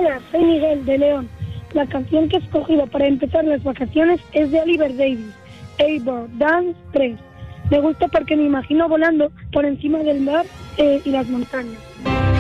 Hola, soy Miguel de León. La canción que he escogido para empezar las vacaciones es de Oliver Davies, Airborne Dance 3. Me gusta porque me imagino volando por encima del mar y las montañas.